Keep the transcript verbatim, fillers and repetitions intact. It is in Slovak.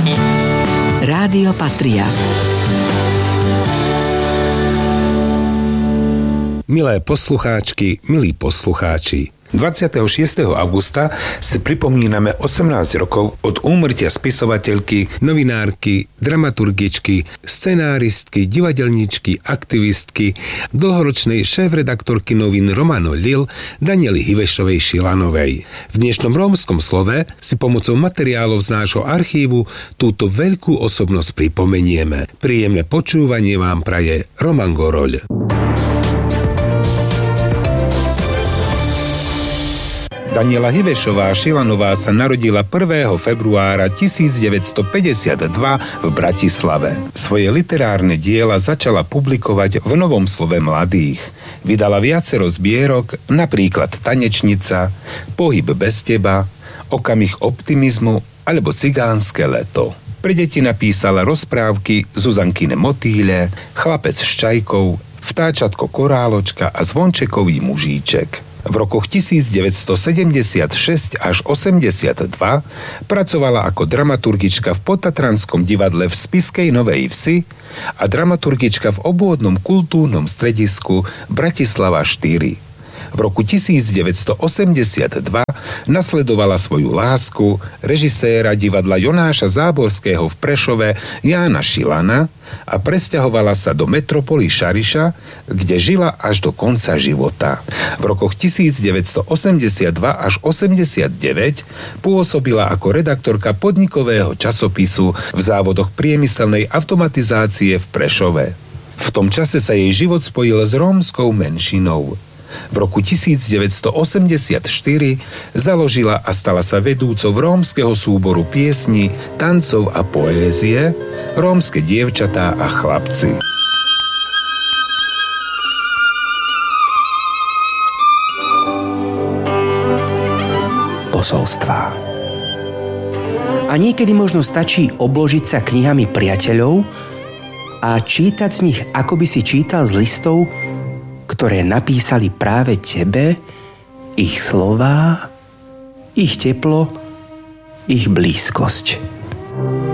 Rádio Patria. Milé poslucháčky, milí poslucháči, dvadsiateho šiesteho augusta si pripomíname osemnásť rokov od úmrtia spisovateľky, novinárky, dramaturgičky, scenáristky, divadelníčky, aktivistky, dlhoročnej šéfredaktorky novín Romano Lil Daniely Hivešovej-Šilanovej. V dnešnom rómskom slove si pomocou materiálov z nášho archívu túto veľkú osobnosť pripomenieme. Príjemné počúvanie vám praje Roman Goroľ. Daniela Hivešová-Šilanová sa narodila prvého februára tisícdeväťstopäťdesiatdva v Bratislave. Svoje literárne diela začala publikovať v Novom slove mladých. Vydala viacero zbierok, napríklad Tanečnica, Pohyb bez teba, Okamih optimizmu alebo Cigánske leto. Pre deti napísala rozprávky Zuzankine motýle, Chlapec s čajkou, Vtáčatko koráločka a Zvončekový mužíček. V rokoch tisícdeväťstosedemdesiatšesť až osemdesiatdva pracovala ako dramaturgička v Podtatranskom divadle v Spišskej Novej Vsi a dramaturgička v obvodnom kultúrnom stredisku Bratislava štyri. V roku tisícdeväťstoosemdesiatdva nasledovala svoju lásku režiséra divadla Jonáša Záborského v Prešove Jána Šilana a presťahovala sa do metropoly Šariša, kde žila až do konca života. V rokoch tisícdeväťstoosemdesiatdva až osemdesiatdeväť pôsobila ako redaktorka podnikového časopisu v závodoch priemyselnej automatizácie v Prešove. V tom čase sa jej život spojil s rómskou menšinou. V roku tisícdeväťstoosemdesiatštyri založila a stala sa vedúcou rómskeho súboru piesní, tancov a poézie Rómske dievčatá a chlapci. Posolstvá. A niekedy možno stačí obložiť sa knihami priateľov a čítať z nich, ako by si čítal z listov, ktoré napísali práve tebe, ich slová, ich teplo, ich blízkosť.